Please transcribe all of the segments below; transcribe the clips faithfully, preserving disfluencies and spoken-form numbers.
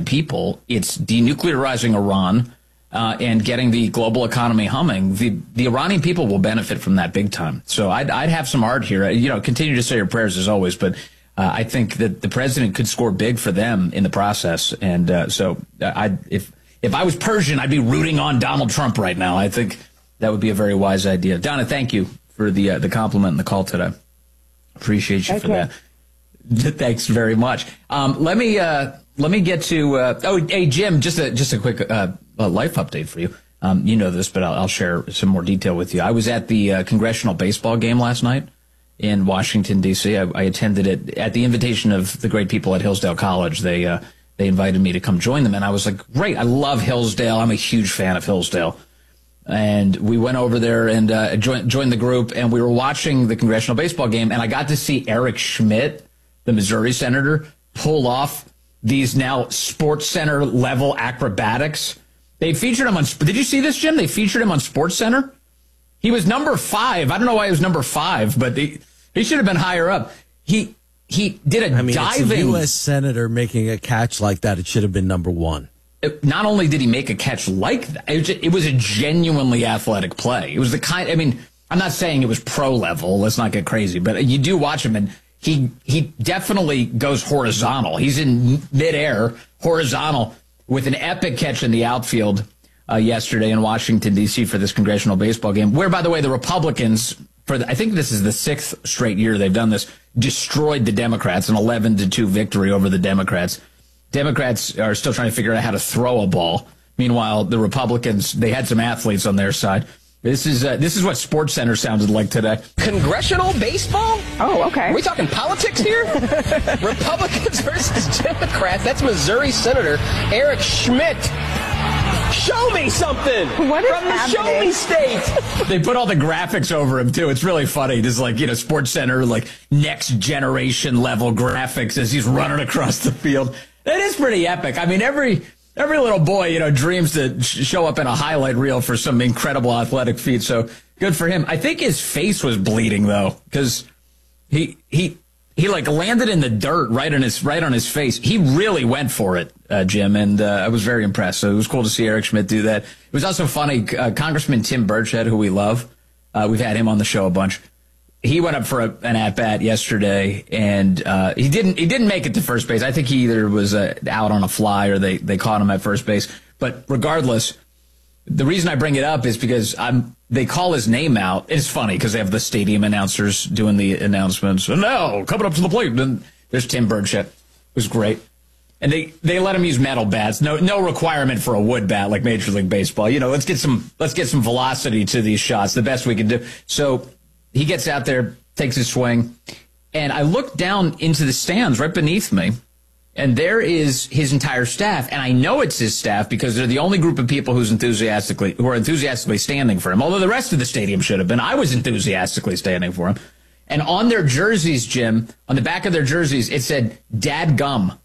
people. It's denuclearizing Iran uh, and getting the global economy humming. The the Iranian people will benefit from that big time. So I'd, I'd have some heart here. You know, continue to say your prayers as always, but uh, I think that the president could score big for them in the process. And uh, so I if if I was Persian, I'd be rooting on Donald Trump right now. I think that would be a very wise idea. Donna, thank you for the uh, the compliment and the call today. Appreciate you okay. for that. Thanks very much. Um, let me uh, let me get to. Uh, oh, hey Jim, just a just a quick uh, life update for you. Um, you know this, but I'll, I'll share some more detail with you. I was at the uh, congressional baseball game last night in Washington D C. I, I attended it at the invitation of the great people at Hillsdale College. They uh, they invited me to come join them, and I was like, great. I love Hillsdale. I'm a huge fan of Hillsdale. And we went over there and uh, joined joined the group, and we were watching the congressional baseball game, and I got to see Eric Schmidt, the Missouri senator, pull off these now Sports Center level acrobatics. They featured him on. Did you see this, Jim? They featured him on Sports Center. He was number five. I don't know why he was number five, but he, he should have been higher up. He he did a I mean, diving. It's a U S senator making a catch like that. It should have been number one. It, not only did he make a catch like that, it was, it was a genuinely athletic play. It was the kind. I mean, I'm not saying it was pro level. Let's not get crazy, but you do watch him and. He he definitely goes horizontal. He's in midair, horizontal, with an epic catch in the outfield uh, yesterday in Washington, D C for this congressional baseball game, where, by the way, the Republicans, for the, I think this is the sixth straight year they've done this, destroyed the Democrats, an eleven to two victory over the Democrats. Democrats are still trying to figure out how to throw a ball. Meanwhile, the Republicans, they had some athletes on their side. This is uh, this is what Sports Center sounded like today. Congressional baseball? Oh, okay. Are we talking politics here? Republicans versus Democrats. That's Missouri Senator Eric Schmidt. Show me something what is from the happening? Show Me State. They put all the graphics over him, too. It's really funny. There's like, you know, Sports Center, like next generation level graphics as he's running across the field. It is pretty epic. I mean, every... Every little boy, you know, dreams to sh- show up in a highlight reel for some incredible athletic feat. So good for him. I think his face was bleeding though, because he he he like landed in the dirt right on his right on his face. He really went for it, uh, Jim, and uh, I was very impressed. So it was cool to see Eric Schmidt do that. It was also funny. Uh, Congressman Tim Burchett, who we love, uh, we've had him on the show a bunch. He went up for a, an at-bat yesterday, and uh, he didn't he didn't make it to first base. I think he either was uh, out on a fly or they, they caught him at first base. But regardless, the reason I bring it up is because I'm they call his name out. It's funny because they have the stadium announcers doing the announcements. And now, coming up to the plate, and there's Tim Burchett. It was great. And they, they let him use metal bats. No no requirement for a wood bat like Major League Baseball. You know, let's get some let's get some velocity to these shots, the best we can do. So he gets out there, takes his swing, and I look down into the stands right beneath me, and there is his entire staff. And I know it's his staff because they're the only group of people who's enthusiastically who are enthusiastically standing for him. Although the rest of the stadium should have been. I was enthusiastically standing for him. And on their jerseys, Jim, on the back of their jerseys, it said "Dad Gum."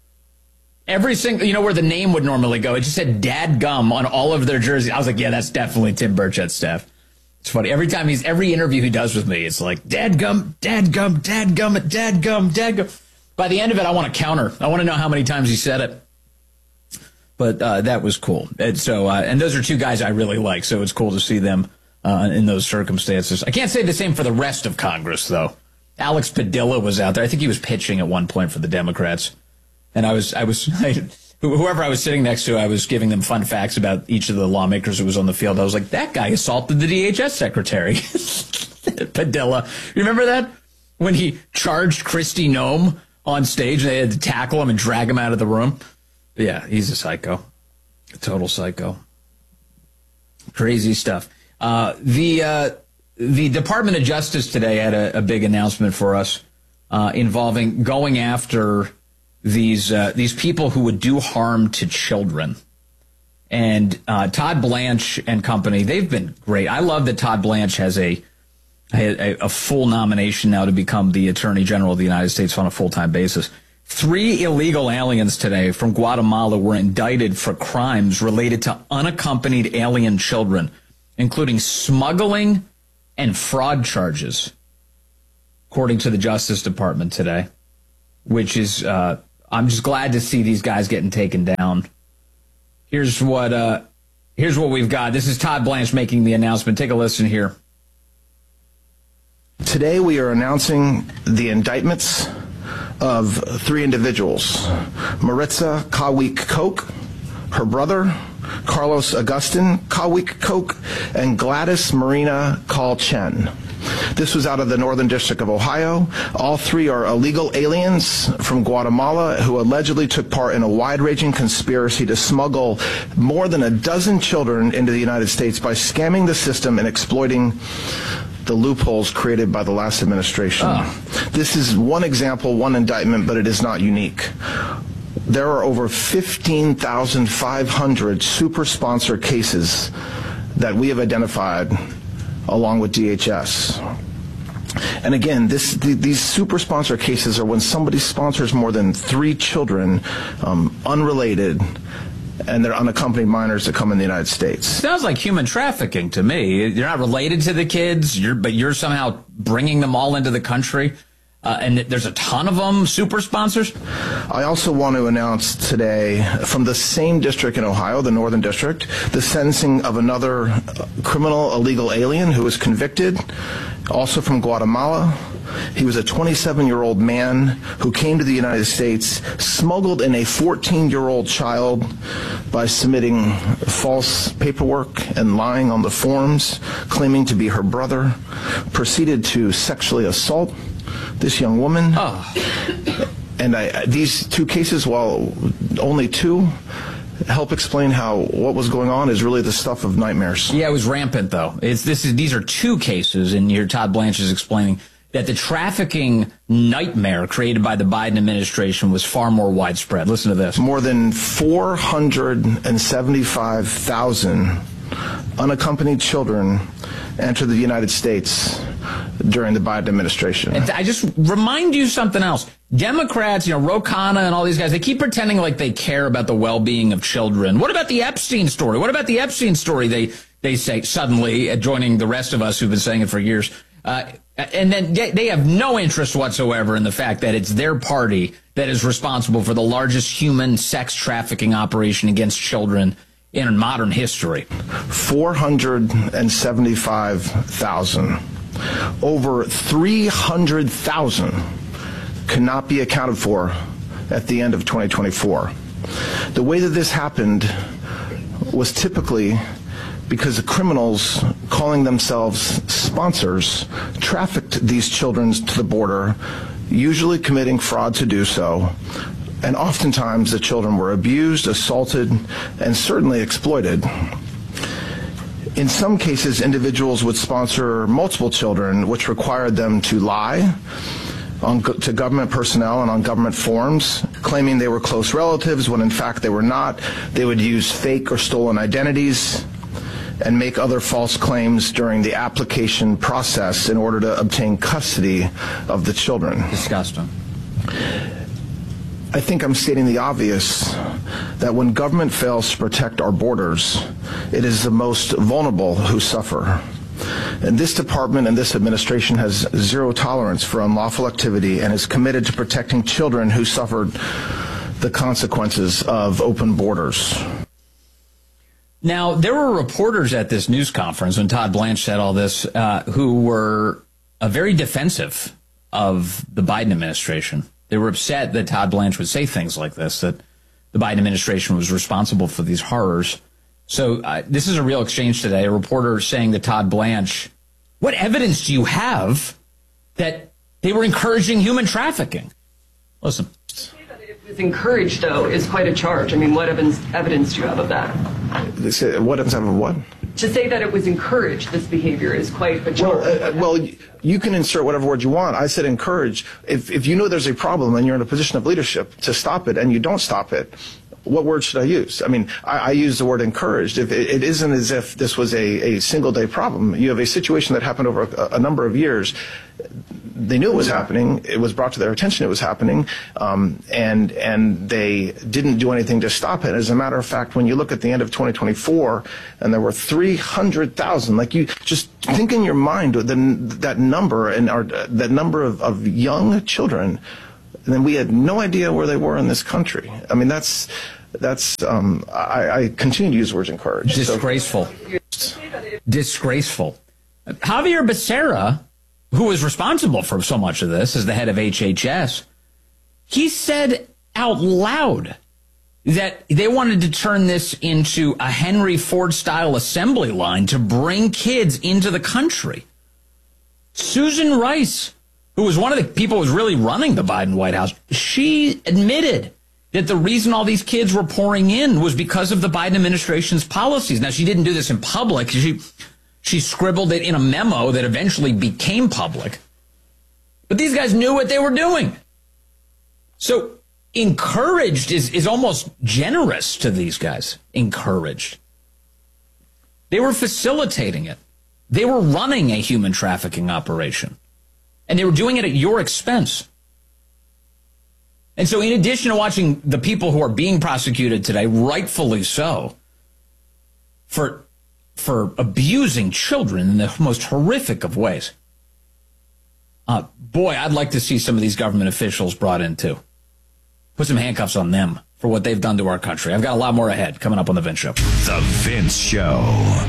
Every single, you know, where the name would normally go, it just said "Dad Gum" on all of their jerseys. I was like, yeah, that's definitely Tim Burchett's staff. It's funny. Every time he's, every interview he does with me, it's like, dadgum, dadgum, dadgum, dadgum, dadgum. By the end of it, I want to counter. I want to know how many times he said it. But uh, that was cool. And so, uh, and those are two guys I really like. So it's cool to see them uh, in those circumstances. I can't say the same for the rest of Congress, though. Alex Padilla was out there. I think he was pitching at one point for the Democrats. And I was, I was, I, whoever I was sitting next to, I was giving them fun facts about each of the lawmakers who was on the field. I was like, that guy assaulted the D H S secretary. Padilla. You remember that? When he charged Kristi Noem on stage and they had to tackle him and drag him out of the room? Yeah, he's a psycho. A total psycho. Crazy stuff. Uh, the uh, the Department of Justice today had a, a big announcement for us uh, involving going after these uh, these people who would do harm to children. And uh, Todd Blanche and company, they've been great. I love that Todd Blanche has a, a a full nomination now to become the Attorney General of the United States on a full-time basis. Three illegal aliens today from Guatemala were indicted for crimes related to unaccompanied alien children, including smuggling and fraud charges, according to the Justice Department today, which is, uh, I'm just glad to see these guys getting taken down. Here's what uh, here's what we've got. This is Todd Blanche making the announcement. Take a listen here. Today we are announcing the indictments of three individuals: Maritza Kawik Koch, her brother, Carlos Agustin Kawik Koch, and Gladys Marina Call Chen. This was out of the Northern District of Ohio. All three are illegal aliens from Guatemala who allegedly took part in a wide-ranging conspiracy to smuggle more than a dozen children into the United States by scamming the system and exploiting the loopholes created by the last administration. Oh. This is one example, one indictment, but it is not unique. There are over fifteen thousand five hundred super sponsor cases that we have identified along with D H S. And again, this, th these super sponsor cases are when somebody sponsors more than three children, um, unrelated, and they're unaccompanied minors that come in the United States. Sounds like human trafficking to me. You're not related to the kids, you're, but you're somehow bringing them all into the country. Uh, and there's a ton of them, super sponsors. I also want to announce today from the same district in Ohio, the Northern District, the sentencing of another criminal illegal alien who was convicted, also from Guatemala. He was a twenty-seven-year-old man who came to the United States, smuggled in a fourteen-year-old child by submitting false paperwork and lying on the forms, claiming to be her brother, proceeded to sexually assault this young woman. Oh. And I, these two cases, while only two, help explain how what was going on is really the stuff of nightmares. Yeah, it was rampant, though. It's this is these are two cases, and here Todd Blanche is explaining that the trafficking nightmare created by the Biden administration was far more widespread. Listen to this. More than four hundred seventy-five thousand unaccompanied children entered the United States during the Biden administration. And I just remind you something else. Democrats, you know, Ro Khanna and all these guys, they keep pretending like they care about the well-being of children. What about the Epstein story? What about the Epstein story? They they say suddenly, uh, joining the rest of us who've been saying it for years. Uh, and then they, they have no interest whatsoever in the fact that it's their party that is responsible for the largest human sex trafficking operation against children in modern history. four hundred seventy-five thousand. Over three hundred thousand cannot be accounted for at the end of twenty twenty-four. The way that this happened was typically because the criminals calling themselves sponsors trafficked these children to the border, usually committing fraud to do so. And oftentimes the children were abused, assaulted, and certainly exploited. In some cases, individuals would sponsor multiple children, which required them to lie on, to government personnel and on government forms, claiming they were close relatives when in fact they were not. They would use fake or stolen identities and make other false claims during the application process in order to obtain custody of the children. Disgusting. I think I'm stating the obvious, that when government fails to protect our borders, it is the most vulnerable who suffer. And this department and this administration has zero tolerance for unlawful activity and is committed to protecting children who suffered the consequences of open borders. Now, there were reporters at this news conference when Todd Blanche said all this uh, who were uh, very defensive of the Biden administration. They were upset that Todd Blanche would say things like this, that the Biden administration was responsible for these horrors. So uh, this is a real exchange today. A reporter saying to Todd Blanche, what evidence do you have that they were encouraging human trafficking? Listen. To say that it was encouraged, though, is quite a charge. I mean, what evidence, evidence do you have of that? They say, what evidence of what? To say that it was encouraged, this behavior, is quite a charge. Well, uh, well, you can insert whatever word you want. I said encourage. If, if you know there's a problem and you're in a position of leadership to stop it and you don't stop it, what word should I use? I mean, I, I use the word encouraged. If it, it isn't as if this was a, a single day problem. You have a situation that happened over a, a number of years. They knew it was happening. It was brought to their attention it was happening, um, and and they didn't do anything to stop it. As a matter of fact, when you look at the end of twenty twenty-four, and there were three hundred thousand, like you just think in your mind the, that number and our, that number of, of young children, and then we had no idea where they were in this country. I mean, that's That's, um, I, I continue to use the words encourage. Disgraceful. So. Disgraceful. Javier Becerra, who was responsible for so much of this as the head of H H S, he said out loud that they wanted to turn this into a Henry Ford-style assembly line to bring kids into the country. Susan Rice, who was one of the people who was really running the Biden White House, she admitted that the reason all these kids were pouring in was because of the Biden administration's policies. Now, she didn't do this in public. She, she scribbled it in a memo that eventually became public. But these guys knew what they were doing. So encouraged is, is almost generous to these guys. Encouraged. They were facilitating it. They were running a human trafficking operation. And they were doing it at your expense. And so in addition to watching the people who are being prosecuted today, rightfully so, for, for abusing children in the most horrific of ways, uh, boy, I'd like to see some of these government officials brought in too. Put some handcuffs on them for what they've done to our country. I've got a lot more ahead coming up on The Vince Show. The Vince Show.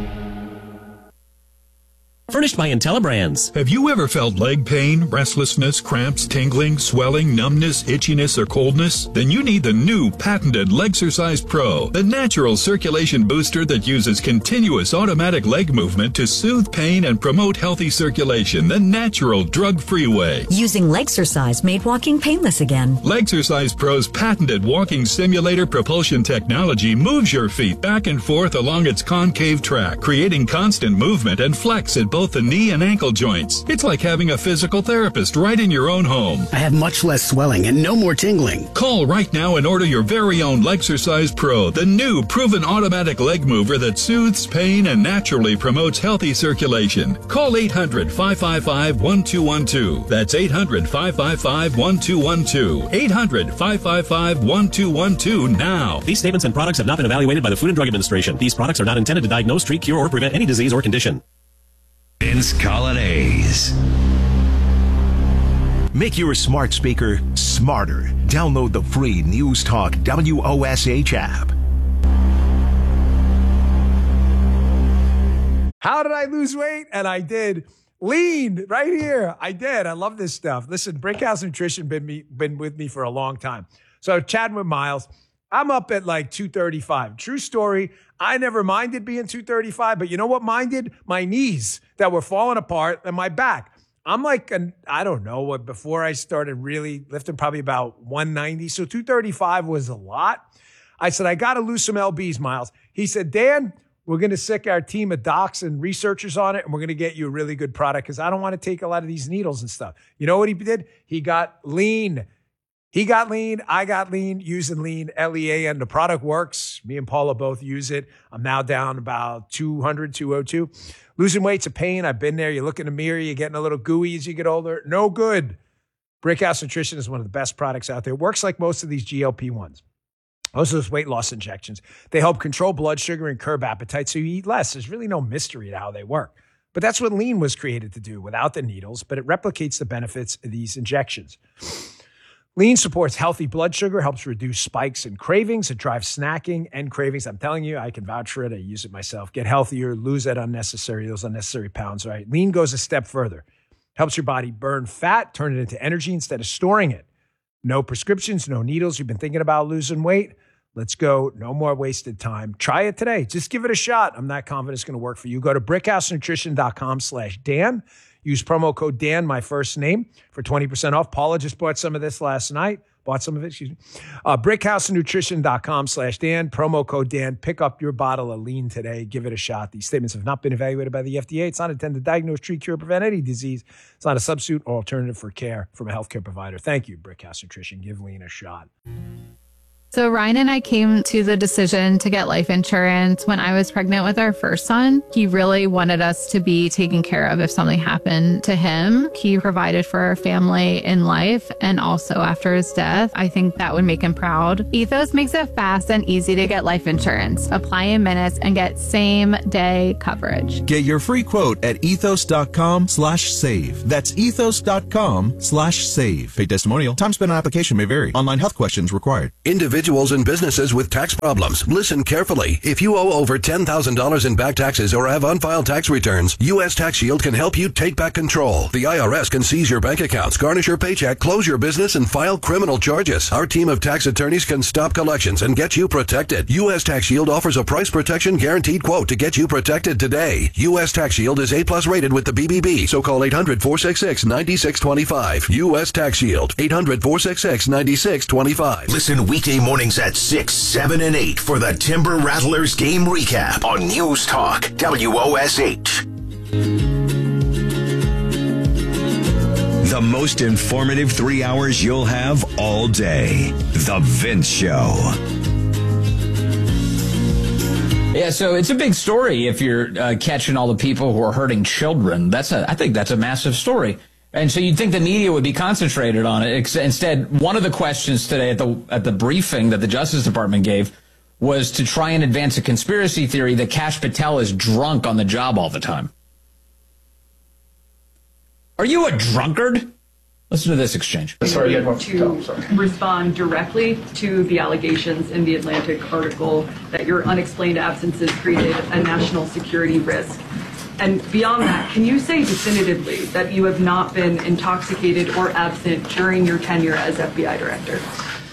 Furnished by IntelliBrands. Have you ever felt leg pain, restlessness, cramps, tingling, swelling, numbness, itchiness, or coldness? Then you need the new patented Legsercise Pro, the natural circulation booster that uses continuous automatic leg movement to soothe pain and promote healthy circulation the natural, drug-free way. Using Legsercise made walking painless again. Legsercise Pro's patented walking simulator propulsion technology moves your feet back and forth along its concave track, creating constant movement and flex at both both the knee and ankle joints. It's like having a physical therapist right in your own home. I have much less swelling and no more tingling. Call right now and order your very own Legsercise Pro, the new proven automatic leg mover that soothes pain and naturally promotes healthy circulation. Call eight hundred, five five five, one two one two. That's eight hundred, five five five, one two one two. eight hundred, five five five, one two one two now. These statements and products have not been evaluated by the Food and Drug Administration. These products are not intended to diagnose, treat, cure, or prevent any disease or condition. Vince Colonnese. Make your smart speaker smarter. Download the free News Talk W O S H app. How did I lose weight? And I did. Lean right here. I did. I love this stuff. Listen, Brickhouse Nutrition been me been with me for a long time. So chatting with Miles, I'm up at like two thirty-five. True story. I never minded being two thirty-five, but you know what minded? My knees that were falling apart and my back. I'm like, an, I don't know what, before I started really lifting, probably about one ninety. So two thirty-five was a lot. I said, I got to lose some L Bs, Miles. He said, Dan, we're going to sick our team of docs and researchers on it, and we're going to get you a really good product because I don't want to take a lot of these needles and stuff. You know what he did? He got lean. He got lean. I got lean using lean, L E A N. The product works. Me and Paula both use it. I'm now down about two hundred, two oh two. Losing weight's a pain. I've been there. You look in the mirror, you're getting a little gooey as you get older. No good. Brickhouse Nutrition is one of the best products out there. It works like most of these G L P ones. Most of those weight loss injections. They help control blood sugar and curb appetite so you eat less. There's really no mystery to how they work. But that's what lean was created to do without the needles, but it replicates the benefits of these injections. Lean supports healthy blood sugar, helps reduce spikes and cravings. It drives snacking and cravings. I'm telling you, I can vouch for it. I use it myself. Get healthier, lose that unnecessary, those unnecessary pounds, right? Lean goes a step further. Helps your body burn fat, turn it into energy instead of storing it. No prescriptions, no needles. You've been thinking about losing weight? Let's go. No more wasted time. Try it today. Just give it a shot. I'm not confident it's going to work for you. Go to brickhousenutrition.com slash Dan. Use promo code Dan, my first name, for twenty percent off. Paula just bought some of this last night. Bought some of it, excuse me. Uh, brickhousenutrition.com slash Dan. Promo code Dan. Pick up your bottle of lean today. Give it a shot. These statements have not been evaluated by the F D A. It's not intended to diagnose, treat, cure, prevent any disease. It's not a substitute or alternative for care from a healthcare provider. Thank you, Brickhouse Nutrition. Give lean a shot. So Ryan and I came to the decision to get life insurance when I was pregnant with our first son. He really wanted us to be taken care of if something happened to him. He provided for our family in life and also after his death. I think that would make him proud. Ethos makes it fast and easy to get life insurance. Apply in minutes and get same day coverage. Get your free quote at ethos.com slash save. That's ethos.com slash save. Paid testimonial. Time spent on application may vary. Online health questions required. Individual individuals and businesses with tax problems. Listen carefully. If you owe over ten thousand dollars in back taxes or have unfiled tax returns, U S Tax Shield can help you take back control. The I R S can seize your bank accounts, garnish your paycheck, close your business, and file criminal charges. Our team of tax attorneys can stop collections and get you protected. U S Tax Shield offers a price protection guaranteed quote to get you protected today. U S Tax Shield is A plus rated with the B B B, so call eight hundred, four six six, nine six two five. U S Tax Shield, eight hundred, four six six, nine six two five. Listen weekday mornings at six, seven, and eight for the Timber Rattlers game recap on News Talk W O S H. The most informative three hours you'll have all day. The Vince Show. Yeah, so it's a big story if you're uh, catching all the people who are hurting children. That's a, I think that's a massive story. And so you'd think the media would be concentrated on it. Instead, one of the questions today at the at the briefing that the Justice Department gave was to try and advance a conspiracy theory that Kash Patel is drunk on the job all the time. Are you a drunkard? Listen to this exchange. Sorry, to respond directly to the allegations in the Atlantic article that your unexplained absences created a national security risk. And beyond that, can you say definitively that you have not been intoxicated or absent during your tenure as F B I director?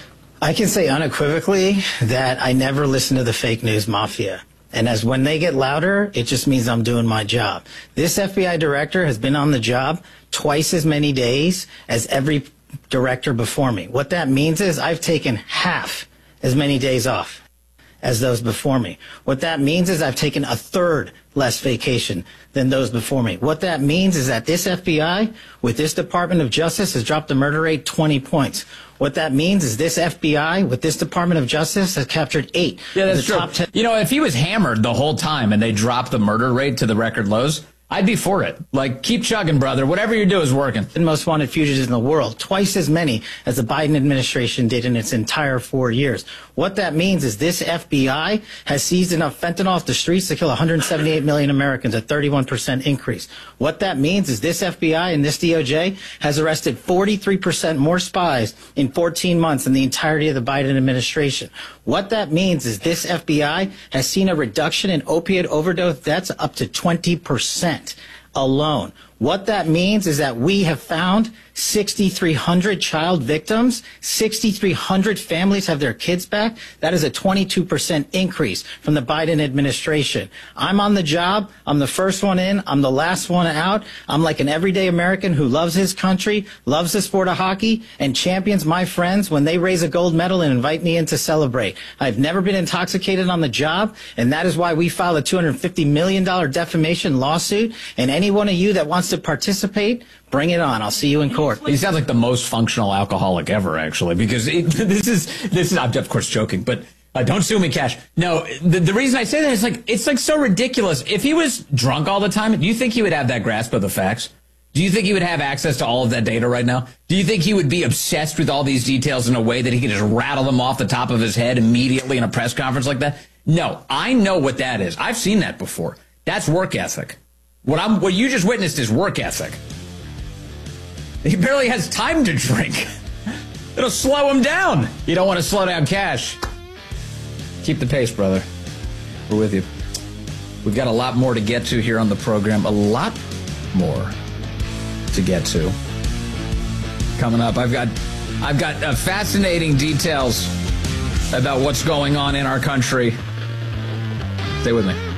I can say unequivocally that I never listen to the fake news mafia. And as when they get louder, it just means I'm doing my job. This F B I director has been on the job twice as many days as every director before me. What that means is I've taken half as many days off as those before me. What that means is I've taken a third less vacation than those before me. What that means is that this F B I, with this Department of Justice, has dropped the murder rate twenty points. What that means is this F B I, with this Department of Justice, has captured eight. Yeah, that's of the true. top ten. You know, if he was hammered the whole time and they dropped the murder rate to the record lows, I'd be for it. Like, keep chugging, brother. Whatever you do is working. The most wanted fugitives in the world, twice as many as the Biden administration did in its entire four years. What that means is this F B I has seized enough fentanyl off the streets to kill one hundred seventy-eight million Americans, a thirty-one percent increase. What that means is this F B I and this D O J has arrested forty-three percent more spies in fourteen months than the entirety of the Biden administration. What that means is this F B I has seen a reduction in opiate overdose deaths up to twenty percent alone. What that means is that we have found six thousand three hundred child victims. six thousand three hundred families have their kids back. That is a twenty-two percent increase from the Biden administration. I'm on the job. I'm the first one in. I'm the last one out. I'm like an everyday American who loves his country, loves the sport of hockey, and champions my friends when they raise a gold medal and invite me in to celebrate. I've never been intoxicated on the job, and that is why we filed a two hundred fifty million dollars defamation lawsuit. And any one of you that wants to participate, bring it on. I'll see you in court. He sounds like the most functional alcoholic ever, actually, because it, this is, this is, I'm of course joking, but uh, don't sue me, Kash. No, the, the reason I say that is like, it's like so ridiculous. If he was drunk all the time, do you think he would have that grasp of the facts? Do you think he would have access to all of that data right now? Do you think he would be obsessed with all these details in a way that he could just rattle them off the top of his head immediately in a press conference like that? No, I know what that is. I've seen that before. That's work ethic. What I'm, what you just witnessed is work ethic. He barely has time to drink. It'll slow him down. You don't want to slow down Kash. Keep the pace, brother. We're with you. We've got a lot more to get to here on the program. A lot more to get to. Coming up, I've got, I've got uh, fascinating details about what's going on in our country. Stay with me.